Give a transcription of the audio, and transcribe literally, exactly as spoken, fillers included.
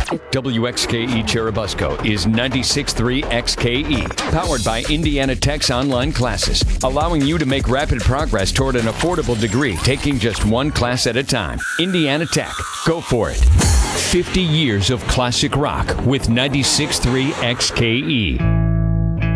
W X K E Cherubusco is ninety-six point three X K E, powered by Indiana Tech's online classes, allowing you to make rapid progress toward an affordable degree, taking just one class at a time. Indiana Tech, go for it. fifty years of classic rock with ninety-six point three X K E.